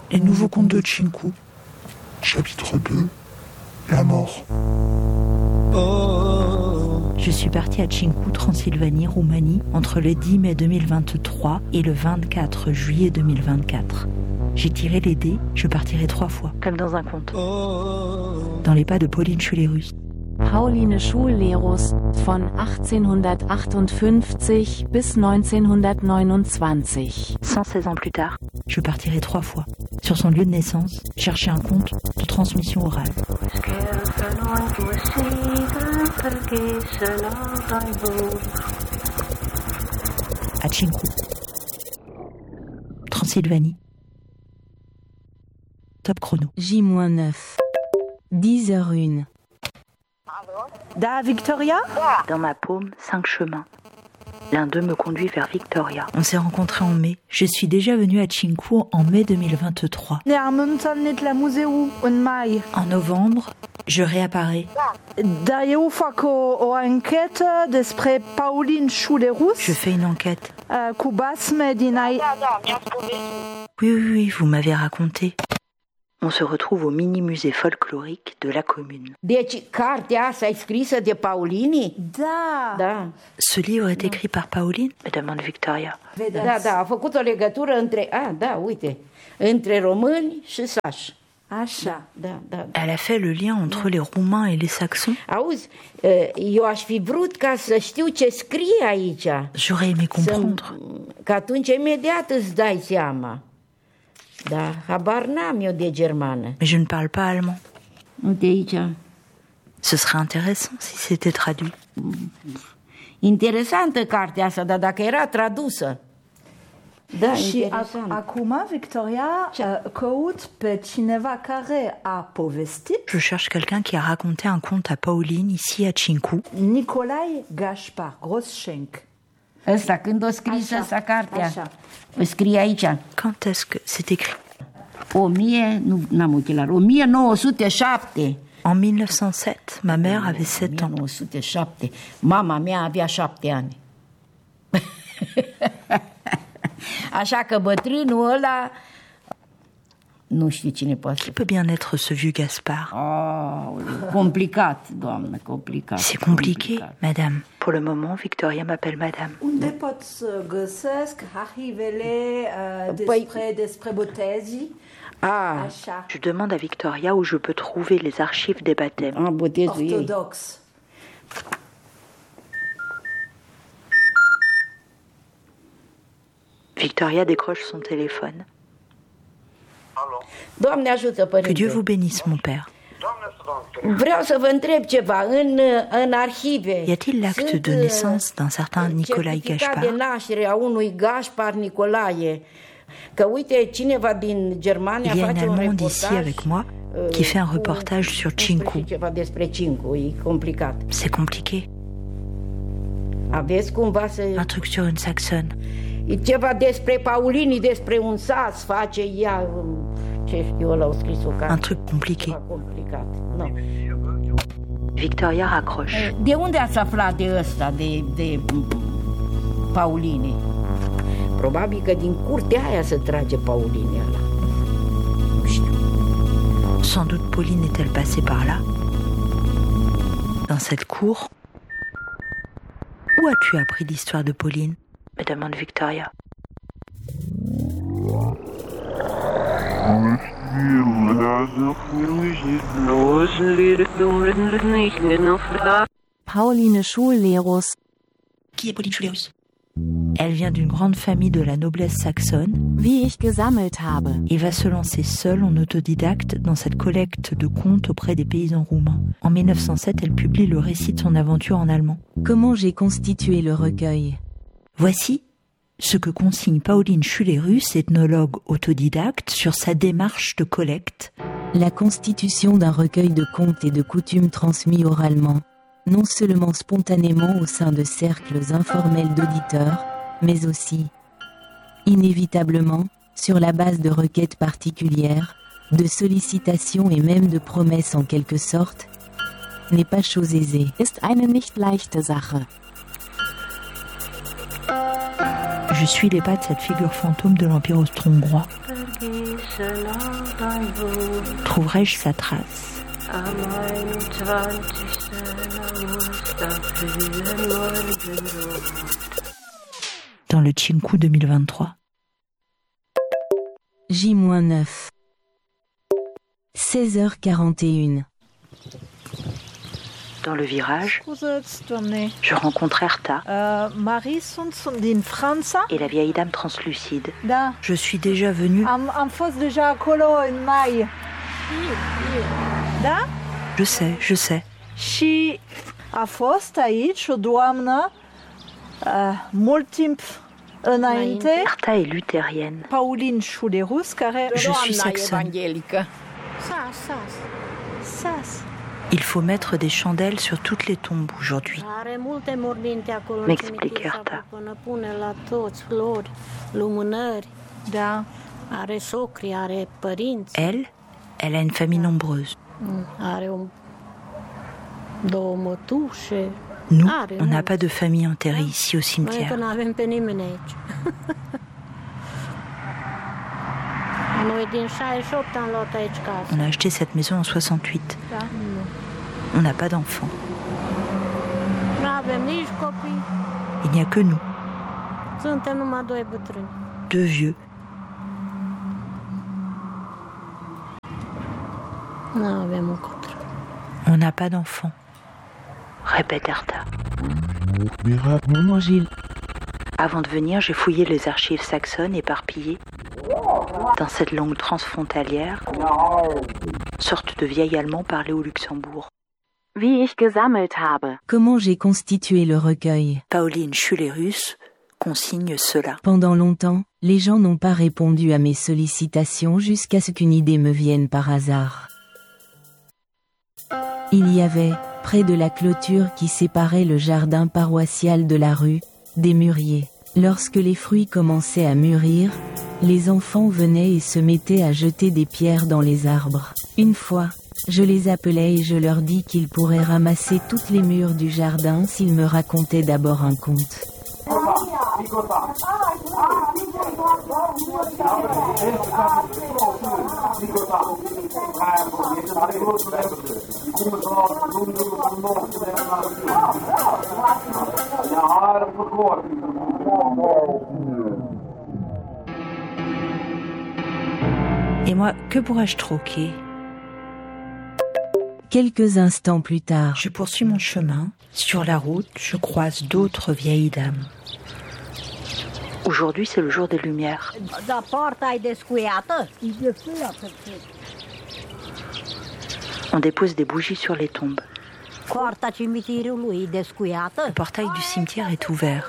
Les nouveaux contes de Chinku. Chapitre 2. La mort. Je suis partie à Chinku, Transylvanie, Roumanie, entre le 10 mai 2023 et le 24 juillet 2024. J'ai tiré les dés, je partirai 3 fois, comme dans un conte. Dans les pas de Pauline Schullerus. Pauline Schullerus, von 1858 bis 1929. 116 ans plus tard, je partirai 3 fois, sur son lieu de naissance, chercher un conte de transmission orale. À Chinku, Transylvanie. Top chrono. J-9. 10h01. Da Victoria ? Dans ma paume, 5 chemins. L'un d'eux me conduit vers Victoria. On s'est rencontrés en mai. Je suis déjà venue à Chinku en mai 2023. En novembre, je réapparais. Je fais une enquête. Oui, vous m'avez raconté. On se retrouve au mini-musée folklorique de la commune. Deci, cartea asta e scrisă de Paulini? Da. Ce livre est écrit par Pauline, me demande Victoria. Da, a făcut o legătură între români și sași. Așa. Da. Elle a fait le lien entre les Roumains et les Saxons. Auzi, eu aș fi vrut ca să știu ce scrie aici. J'aurais aimé comprendre. Că atunci imediat îți dai seama. Da, habar n-am eu de germană. Mais je ne parle pas allemand. Uite aici. Ce serait intéressant si c'était traduit. Interesantă cartea asta, dar dacă era tradusă. Da, și acum Victoria căut pe cineva care a povestit. Je cherche quelqu'un qui a raconté un conte à Pauline ici à Chinku. Nicolae Gaspar Groschenk. Ăsta, când o scris ăsta cartea? Așa. O scrie aici. Quand est-ce que c'est écrit? 1907. En 1907, ma mère avait 7 ans. 1907. Mama mea avea 7 ani. Așa că bătrânul ăla nu știu cine poate. Qui peut bien être ce vieux Gaspard? Complicat, doamnă, complicat. C'est compliqué, madame. Pour le moment, Victoria m'appelle madame. Unde pot să găsesc arhivele despre botezii? Așa. Je demande à Victoria où je peux trouver les archives des baptêmes. Orthodoxe. Victoria décroche son téléphone. Doamne ajută, părinte. Que Dieu vous bénisse, mon père. Vreau să vă întreb ceva în arhive. Y a-t-il l'acte de naissance d'un certain Nicolae Gaspar? De naștere a unui Gaspar Nicolae. Că uite, cineva din Germania face un reportaj. Ici avec moi qui fait un reportage sur Chinku. Ceva despre Chinku, e complicat. C'est compliqué. Aveți cumva să... Un truc sur une saxonne. E ceva despre Paulini, despre un sas, face ea... Ce știu, ăla au scris o carte. Un truc compliqué. Complicat, nu. Victoria raccroche. De unde ați aflat de ăsta, de Paulini? Probabil că din curtea aia se trage Paulini ăla. Nu știu. Sans doute Pauline est-elle passée par là? Dans cette cour? Où as-tu appris l'histoire de Pauline? Me demande Victoria. Pauline Schullerus. Qui est Pauline Schullerus? Elle vient d'une grande famille de la noblesse saxonne, Wie ich gesammelt habe. et va se lancer seule en autodidacte dans cette collecte de contes auprès des paysans roumains. En 1907, elle publie le récit de son aventure en allemand. Comment j'ai constitué le recueil? Voici ce que consigne Pauline Schullerus, ethnologue autodidacte, sur sa démarche de collecte. La constitution d'un recueil de contes et de coutumes transmis oralement, non seulement spontanément au sein de cercles informels d'auditeurs, mais aussi, inévitablement, sur la base de requêtes particulières, de sollicitations et même de promesses en quelque sorte, n'est pas chose aisée. Ist eine nicht leichte Sache. Je suis les pas de cette figure fantôme de l'Empire austro-hongrois. Trouverai-je sa trace? Dans le Chinku 2023. J-9. 16h41. Dans le virage, je rencontre Erta et la vieille dame translucide. Je suis déjà venue. Je sais. Și a fost aici o doamnă mult timp înainte. Erta est luthérienne. Pauline Schulerus, care... Je suis saxonne. Sas. Il faut mettre des chandelles sur toutes les tombes aujourd'hui, m'explique Erta. Elle a une famille nombreuse. Nous, on n'a pas de famille enterrée ici au cimetière. On a acheté cette maison en 68. On n'a pas d'enfants. Il n'y a que nous. 2 vieux. On n'a pas d'enfants, répète Erta. Maman Gilles. Avant de venir, j'ai fouillé les archives saxonnes éparpillées dans cette langue transfrontalière, sorte de vieil allemand parlé au Luxembourg. Wie ich gesammelt habe. Comment j'ai constitué le recueil? Pauline Schulerus consigne cela. Pendant longtemps, les gens n'ont pas répondu à mes sollicitations jusqu'à ce qu'une idée me vienne par hasard. Il y avait, près de la clôture qui séparait le jardin paroissial de la rue, des mûriers. Lorsque les fruits commençaient à mûrir, les enfants venaient et se mettaient à jeter des pierres dans les arbres. Une fois, je les appelais et je leur dis qu'ils pourraient ramasser toutes les mûres du jardin s'ils me racontaient d'abord un conte. Et moi, que pourrais-je troquer? Quelques instants plus tard, Je poursuis mon chemin. Sur la route, je croise d'autres vieilles dames. Aujourd'hui, c'est le jour des Lumières. On dépose des bougies sur les tombes. Le portail du cimetière est ouvert.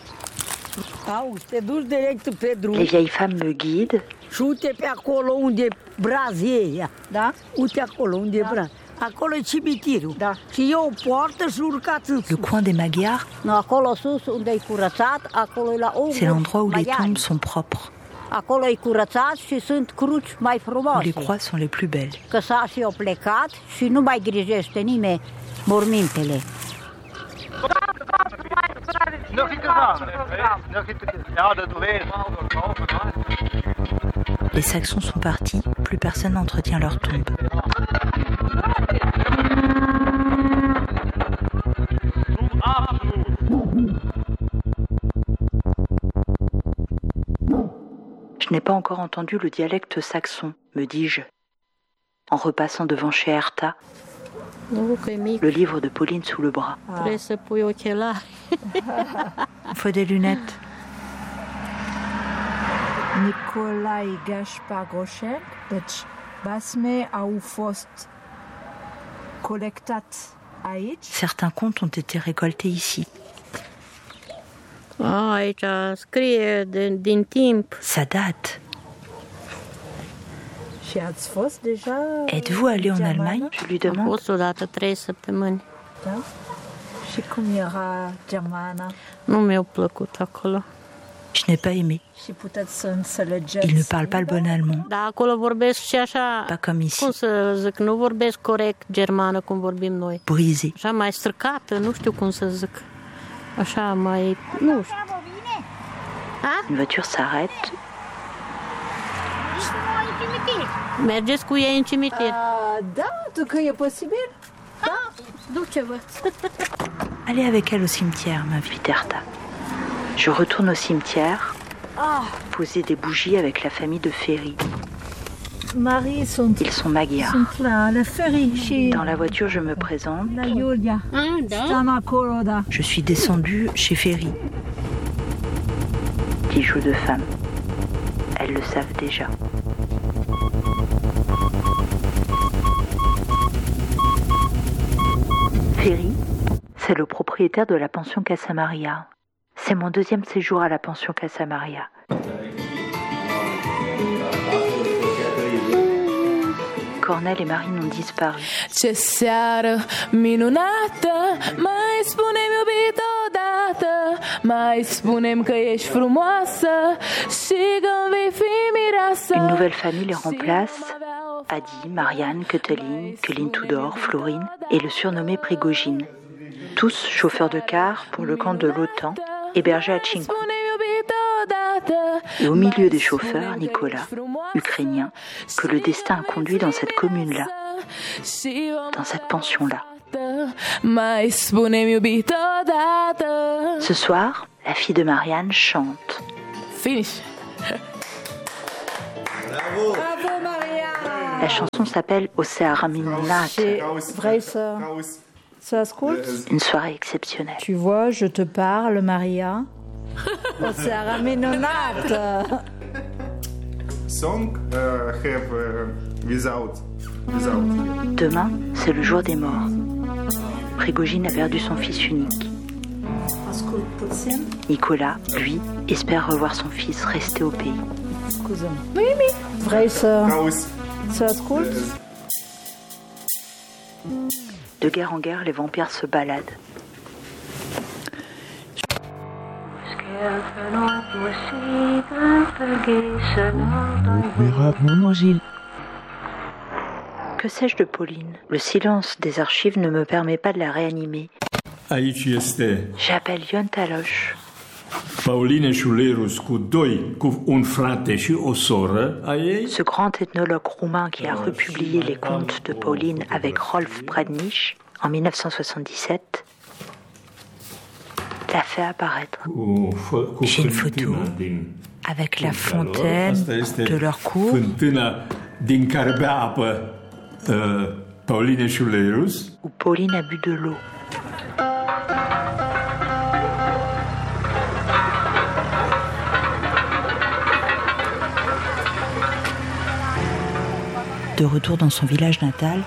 Les vieilles femmes me guident. Le coin des Magyars, c'est l'endroit où les tombes sont propres, où les croix sont les plus belles. Les Saxons sont partis, plus personne n'entretient leur tombe. Je n'ai pas encore entendu le dialecte saxon, me dis-je, en repassant devant chez Erta, le livre de Pauline sous le bras. Il faut des lunettes. Nicolae Gaspar Groschek, deci basme au fost colectat aici. Certains contes ont été récoltés ici. Aici scrie din timp. Ça date. Și ați fost deja? Êtes-vous allé en Allemagne? Je lui Am demande. fost odată 3 săptămâni. Da? Și cum era germana? Nu mi-a plăcut acolo. Je n'ai pas aimé. Și puteți să înțelegeți? Il ne parle pas le bon allemand. Dar acolo vorbesc și așa, Pas comme ici. cum să zic, nu vorbesc corect germană cum vorbim noi. Brisé. Așa mai stricată, nu știu cum să zic. Așa mai, nu știu. Une voiture s'arrête. Mergeți cu ei în cimitir. Da, că e posibil. Duce-vă. Allez avec elle au cimetière, m'invite Erta. Je retourne au cimetière, poser des bougies avec la famille de Ferry. Marie Ils sont magyars. sunt la Ferry și Dans la voiture, je me présente. la Iulia. Da? Stăm acolo, da. Je suis descendue chez Ferry. Bijoux de femme. Elles le savent déjà. Ferry, c'est le propriétaire de la pension Casa Maria. C'est mon deuxième séjour à la pension Casa Maria. Cornel et Marine ont disparu. Ce seară minunată, mai spune-mi iubit odată, mai spune-mi că ești frumoasă și că-mi vei fi mireasă. Une nouvelle famille les remplace. Adi, Marianne, Keteline Tudor, Florine et le surnommé Prigogine. Tous chauffeurs de car pour le camp de l'OTAN, hébergés à Chinku. Et au milieu des chauffeurs, Nicolas, ukrainien, que le destin a conduit dans cette commune-là, dans cette pension-là. Ce soir, la fille de Marianne chante. Finish. Bravo, Maria! La chanson s'appelle Oseara Minunate. Vrei să ascult? Une soirée exceptionnelle. Tu vois, je te parle, Maria. Oseara minunată! Song have without. Demain, c'est le jour des morts. Prigogine a perdu son fils unique. Ascult puțin. Nicolas, lui, espère revoir son fils resté au pays. Scuză-mă. Vrei să ascult? De guerre en guerre, les vampires se baladent. Que sais-je de Pauline? Le silence des archives ne me permet pas de la réanimer. Aici este J'appelle Ion Taloș. Pauline Schulerus cu un frate și o soră a ei. Ce grand ethnologue roumain qui a republié les contes de Pauline avec Rolf Bradnich en 1977 l'a fait apparaître. J'ai une photo avec la fontaine de leur cour. Fântâna din care bea apă Pauline Schulerus. Où Pauline a bu de l'eau. De retour dans son village natal,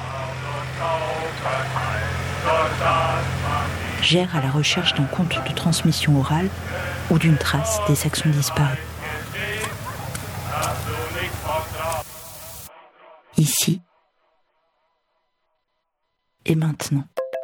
j'erre à la recherche d'un conte de transmission orale ou d'une trace des saxons disparus. Ici et maintenant.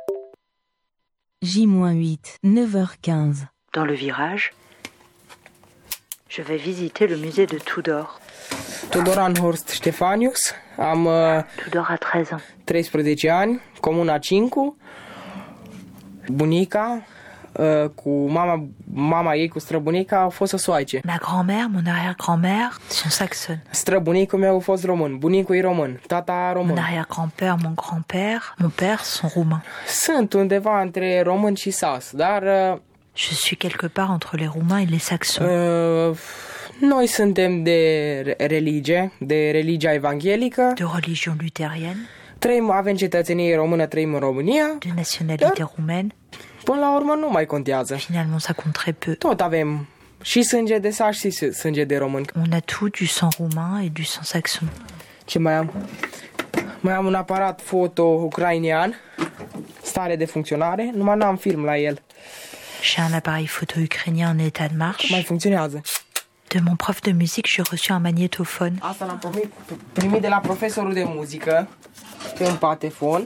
J-8, 9h15. Dans le virage, je vais visiter le musée de Tudor. Tudoran Horst Ștefanius, am Tudor a 13 ans. 13 ani, comuna Cinku, bunica cu mama ei cu străbunica au fost săsoaice. Ma grand-mère, mon arrière-grand-mère sont saxonnes. Străbunicul meu a fost român, bunicul e român, tata român. Mon arrière-grand-père, mon grand-père, mon père sont roumains. Sunt undeva între român și sas, dar je suis quelque part entre les roumains et les saxons. Noi suntem de religia evanghelică. De religion luthérienne. Avem cetățenie română, trăim în România. De nationalité roumaine. Până la urmă nu mai contează. Finalement, ça compte très peu. Tot avem și sânge de sas și sânge de român. On a tout, du sang roumain et du sang saxon. Ce mai am? Mai am un aparat foto ucrainean, stare de funcționare, numai n-am film la el. J'ai un appareil photo ukrainien en état de marche. Mai funcționează. De mon prof de musique, j'ai reçu un magnétophone. Asta l-am primit de la profesorul de muzică, pe un patefon.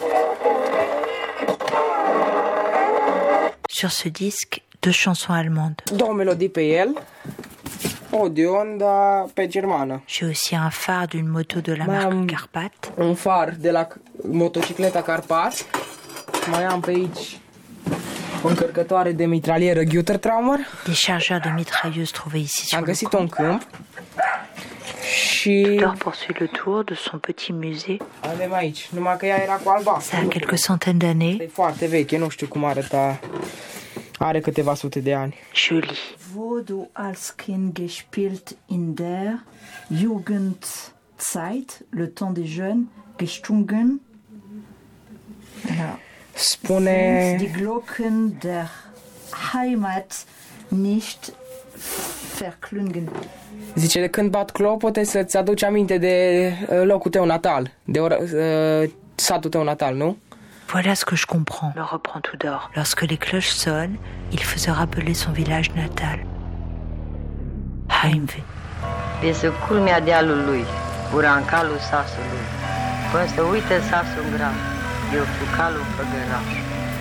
Sur ce disque, 2 chansons allemandes. 2 melodii pe el, Odeon, dar pe germană. J'ai aussi un phare d'une moto de la marque Carpat. Un far de la motocicleta Carpat. Mai am pe aici încărcătoare de mitralieră Gütertraumer. Des chargeurs de mitrailleuses trouvés ici sur Am le găsit-o în camp. câmp. Și Victor poursuit le tour de son petit musée. avem aici, numai că ea era cu albastru. Ça a quelques centaines d'années. E foarte veche, nu știu cum arăta. Are câteva sute de ani. Joli. Wo du als Kind gespielt in der Jugendzeit, le temps des jeunes, gestungen. Ja. Spune... Sind die Glocken der Heimat nicht verklungen. Zice, de când bat clopote să-ți aduci aminte de locul tău natal, de satul tău natal, nu? Voilà ce que je comprends, me reprend Tudor. Lorsque les cloches sonnent, il faisait rappeler son village natal. Heimweh. Este culmea dealului, urancalul sasului. Până să uite sasul grav, eu fucalul făgăraș.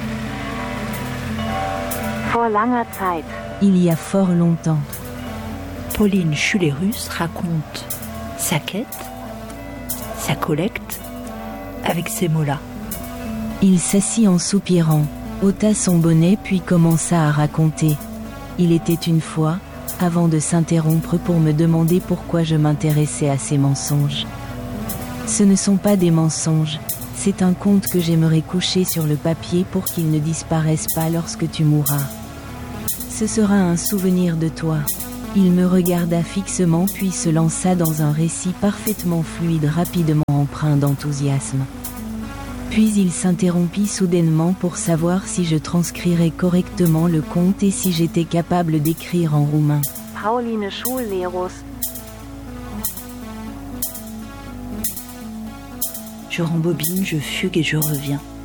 Vor langer Zeit. Il y a fort longtemps. Pauline Schulerus raconte sa quête, sa collecte, avec ces mots-là. Il s'assit en soupirant, ôta son bonnet puis commença à raconter. Il était une fois, avant de s'interrompre pour me demander pourquoi je m'intéressais à ces mensonges. Ce ne sont pas des mensonges, c'est un conte que j'aimerais coucher sur le papier pour qu'il ne disparaisse pas lorsque tu mourras. Ce sera un souvenir de toi. Il me regarda fixement puis se lança dans un récit parfaitement fluide, rapidement empreint d'enthousiasme. Puis il s'interrompit soudainement pour savoir si je transcrirais correctement le conte et si j'étais capable d'écrire en roumain. Pauline Schulerus. Je rembobine, je fugue et je reviens.